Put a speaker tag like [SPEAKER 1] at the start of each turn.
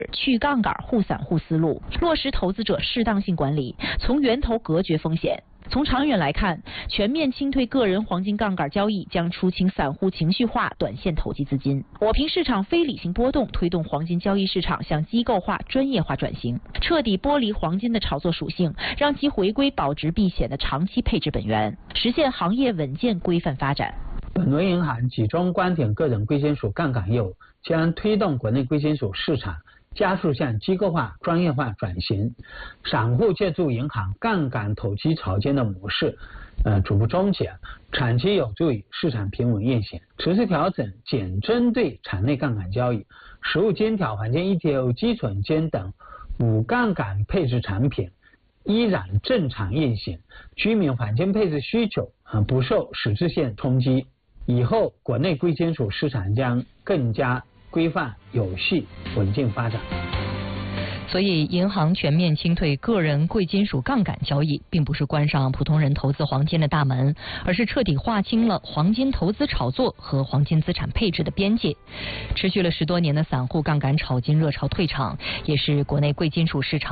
[SPEAKER 1] 去杠杆护散户思路，落实投资者适当性管理，从源头隔绝风险。从长远来看，全面清退个人黄金杠杆交易将出清散户情绪化短线投机资金，抹平市场非理性波动，推动黄金交易市场向机构化、专业化转型，彻底剥离黄金的炒作属性，让其回归保值避险的长期配置本源，实现行业稳健规范发展。
[SPEAKER 2] 本轮银行集中关点个人贵金属杠杆业务，将推动国内贵金属市场加速向机构化、专业化转型，散户借助银行杠杆投机炒金的模式，逐步终结，长期有助于市场平稳运行。持续调整仅针对场内杠杆交易，实物金条、黄金 ETF、基准金等无杠杆配置产品依然正常运行，居民黄金配置需求不受实质性冲击。以后国内贵金属市场将更加规范、有序、稳健发展。
[SPEAKER 3] 所以，银行全面清退个人贵金属杠杆交易，并不是关上普通人投资黄金的大门，而是彻底划清了黄金投资炒作和黄金资产配置的边界。持续了10多年的散户杠杆炒金热潮退场，也是国内贵金属市场